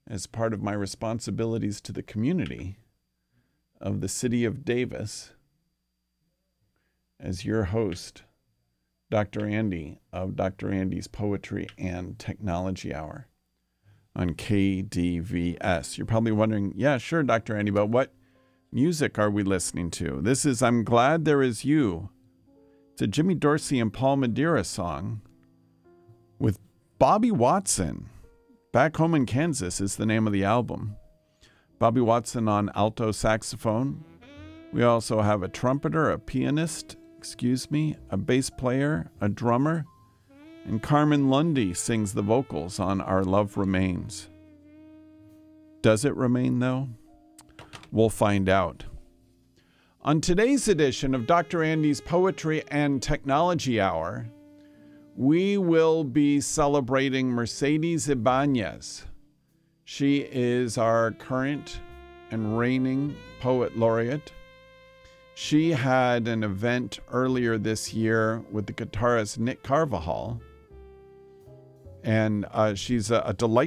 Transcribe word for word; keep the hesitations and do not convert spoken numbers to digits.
as part of my responsibilities to the community of the city of Davis, as your host, Doctor Andy of Doctor Andy's Poetry and Technology Hour on K D V S. You're probably wondering, yeah, sure, Doctor Andy, but what music are we listening to? This is I'm Glad There Is You. It's a Jimmy Dorsey and Paul Madeira song with Bobby Watson. Back Home in Kansas is the name of the album. Bobby Watson on alto saxophone. We also have a trumpeter, a pianist, excuse me, a bass player, a drummer, and Carmen Lundy sings the vocals on Our Love Remains. Does it remain, though? We'll find out. On today's edition of Doctor Andy's Poetry and Technology Hour, we will be celebrating Mercedes Ibáñez. She is our current and reigning poet laureate. She had an event earlier this year with the guitarist Nick Carvajal, and uh, she's a, a delightful